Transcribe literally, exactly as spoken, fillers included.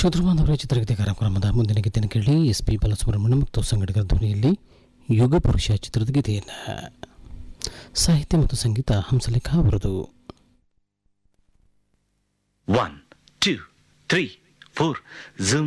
ಶ್ರೋತೃಬಾಂಧವರ ಚಿತ್ರಗೀತೆ ಕಾರ್ಯಕ್ರಮದ ಮುಂದಿನ ಗೀತೆಯನ್ನು ಕೇಳಿ. ಎಸ್ ಪಿ ಬಾಲಸುಬ್ರಹ್ಮಣ್ಯ ಮತ್ತು ಸಂಗಡಿಗರ ಧ್ವನಿಯಲ್ಲಿ ಯುಗ ಪುರುಷ ಚಿತ್ರದ ಗೀತೆಯನ್ನು. ಸಾಹಿತ್ಯ ಮತ್ತು ಸಂಗೀತ ಹಂಸಲೇಖ ಅವರದು. One two three four